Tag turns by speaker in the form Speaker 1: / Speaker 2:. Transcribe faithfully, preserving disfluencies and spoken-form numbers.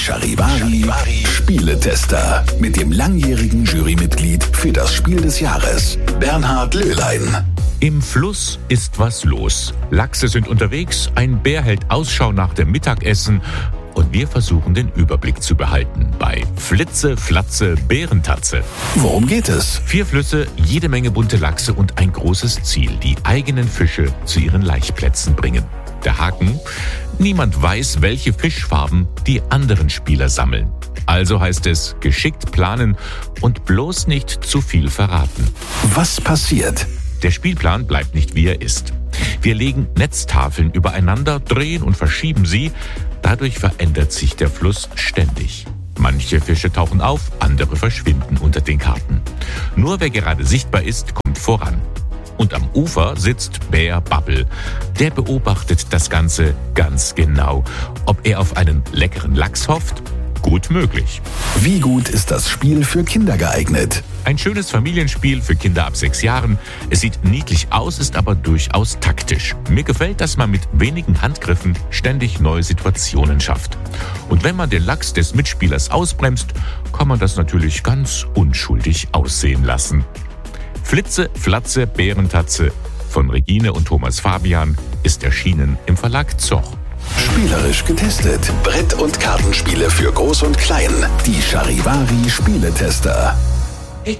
Speaker 1: Charivari Spieletester mit dem langjährigen Jurymitglied für das Spiel des Jahres, Bernhard Löhlein.
Speaker 2: Im Fluss ist was los. Lachse sind unterwegs, ein Bär hält Ausschau nach dem Mittagessen und wir versuchen den Überblick zu behalten bei Flitze, Flatze, Bärentatze.
Speaker 1: Worum geht es?
Speaker 2: Vier Flüsse, jede Menge bunte Lachse und ein großes Ziel, die eigenen Fische zu ihren Laichplätzen bringen. Der Haken? Niemand weiß, welche Fischfarben die anderen Spieler sammeln. Also heißt es, geschickt planen und bloß nicht zu viel verraten.
Speaker 1: Was passiert?
Speaker 2: Der Spielplan bleibt nicht, wie er ist. Wir legen Netztafeln übereinander, drehen und verschieben sie. Dadurch verändert sich der Fluss ständig. Manche Fische tauchen auf, andere verschwinden unter den Karten. Nur wer gerade sichtbar ist, kommt voran. Und am Ufer sitzt Bär Babbel. Der beobachtet das Ganze ganz genau. Ob er auf einen leckeren Lachs hofft? Gut möglich.
Speaker 1: Wie gut ist das Spiel für Kinder geeignet?
Speaker 2: Ein schönes Familienspiel für Kinder ab sechs Jahren. Es sieht niedlich aus, ist aber durchaus taktisch. Mir gefällt, dass man mit wenigen Handgriffen ständig neue Situationen schafft. Und wenn man den Lachs des Mitspielers ausbremst, kann man das natürlich ganz unschuldig aussehen lassen. Flitze, Flatze, Bärentatze von Regine und Thomas Fabian ist erschienen im Verlag Zoch.
Speaker 1: Spielerisch getestet. Brett- und Kartenspiele für Groß und Klein. Die Charivari Spieletester.